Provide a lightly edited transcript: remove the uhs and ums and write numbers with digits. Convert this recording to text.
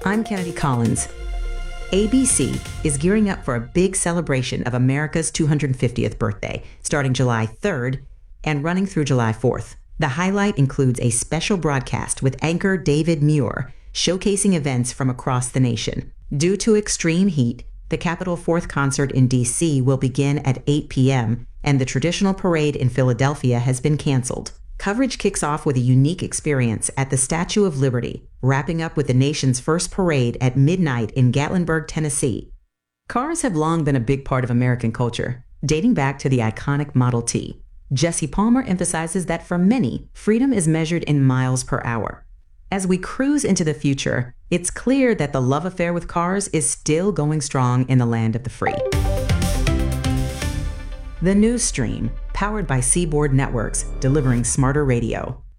I'm Kennedy Collins. ABC is gearing up for a big celebration of America's 250th birthday, starting July 3rd and running through July 4th. The highlight includes a special broadcast with anchor David Muir, showcasing events from across the nation. Due to extreme heat, the Capitol 4th concert in D.C. will begin at 8 p.m., and the traditional parade in Philadelphia has been canceled. Coverage kicks off with a unique experience at the Statue of Liberty, wrapping up with the nation's first parade at midnight in Gatlinburg, Tennessee. Cars have long been a big part of American culture, dating back to the iconic Model T. Jesse Palmer emphasizes that for many, freedom is measured in miles per hour. As we cruise into the future, it's clear that the love affair with cars is still going strong in the land of the free. The News Stream, powered by Seaboard Networks, delivering smarter radio.